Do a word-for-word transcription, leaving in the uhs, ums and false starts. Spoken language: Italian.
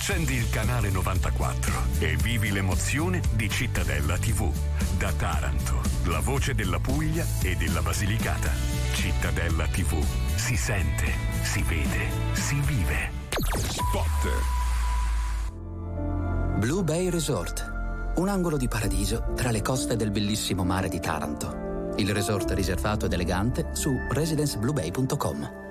Accendi il canale novantaquattro e vivi l'emozione di Cittadella tivù. Da Taranto, la voce della Puglia e della Basilicata. Cittadella tivù. Si sente, si vede, si vive. Spot. Blue Bay Resort, un angolo di paradiso tra le coste del bellissimo mare di Taranto. Il resort riservato ed elegante su residenceblubay punto com.